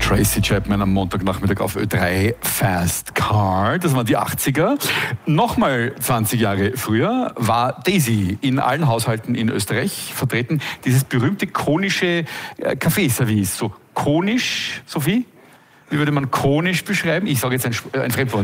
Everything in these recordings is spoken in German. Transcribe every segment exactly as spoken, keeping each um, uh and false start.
Tracy Chapman am Montagnachmittag auf Ö drei Fast Car. Das waren die achtziger. Nochmal zwanzig Jahre früher war Daisy in allen Haushalten in Österreich vertreten. Dieses berühmte konische Kaffeeservice. So konisch, Sophie? Wie würde man konisch beschreiben? Ich sage jetzt ein, ein Fremdwort.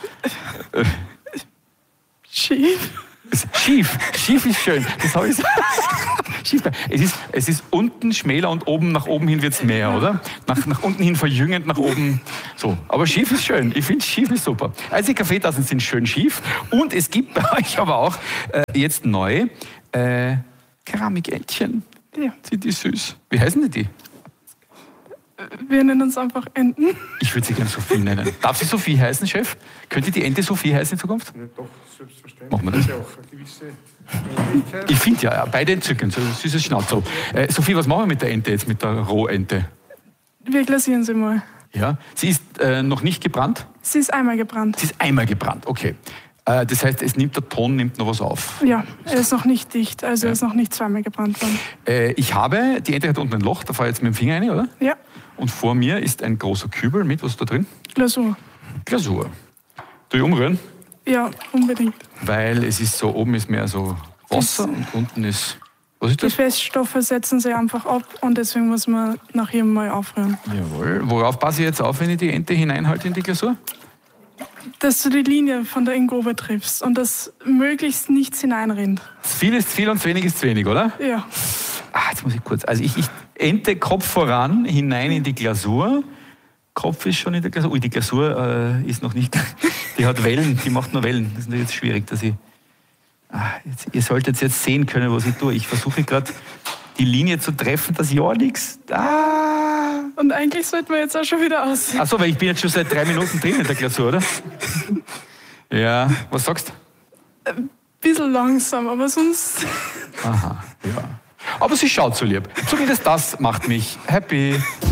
Schief. Schief. Schief ist schön. Das habe ich Schief. Es ist, es ist unten schmäler und oben nach oben hin wird es mehr, oder? Nach, nach unten hin verjüngend, nach oben so. Aber schief ist schön. Ich finde, schief ist super. Also die Kaffeetassen sind schön schief. Und es gibt bei euch aber auch äh, jetzt neu äh, Keramikentchen. Ja. Sind die süß? Wie heißen denn die? Wir nennen uns einfach Enten. Ich würde sie gerne Sophie nennen. Darf sie Sophie heißen, Chef? Könnte die Ente Sophie heißen in Zukunft? Ja, doch, selbstverständlich. Machen wir das. Ja, auch eine gewisse Ähnlichkeit. Ich finde ja, beide entzückend, so ein süßes Schnauzer. Äh, Sophie, was machen wir mit der Ente jetzt, mit der Rohente? Wir glasieren sie mal. Ja, sie ist äh, noch nicht gebrannt? Sie ist einmal gebrannt. Sie ist einmal gebrannt, okay. Äh, das heißt, es nimmt, der Ton nimmt noch was auf. Ja, er ist noch nicht dicht, also Ja. er ist noch nicht zweimal gebrannt worden. Äh, ich habe, die Ente hat unten ein Loch, da fahre ich jetzt mit dem Finger rein, oder? Ja, Und vor mir ist ein großer Kübel mit, was ist da drin? Glasur. Glasur. Du umrühren? Ja, unbedingt. Weil es ist so, oben ist mehr so Wasser und unten ist, was ist Die das? Feststoffe setzen sie einfach ab und deswegen muss man nach jedem Mal aufrühren. Jawohl. Worauf passe ich jetzt auf, wenn ich die Ente hineinhalte in die Glasur? Dass du die Linie von der Ingobe triffst und dass möglichst nichts hineinrinnt. Viel ist viel und zu wenig ist zu wenig, oder? Ja, Ah, jetzt muss ich kurz. Also ich, ich Ente Kopf voran, hinein in die Glasur. Kopf ist schon in der Glasur. Ui, die Glasur äh, ist noch nicht. Die hat Wellen, die macht nur Wellen. Das ist jetzt schwierig, dass ich. Ah, jetzt, ihr solltet jetzt sehen können, was ich tue. Ich versuche gerade die Linie zu treffen, dass ja nichts. Ah. und eigentlich sollten wir jetzt auch schon wieder aus. Achso, weil ich bin jetzt schon seit drei Minuten drin in der Glasur, oder? Ja, was sagst du? Ein bisschen langsam, aber sonst. Aha, ja. Aber sie schaut so lieb. Zumindest das macht mich happy.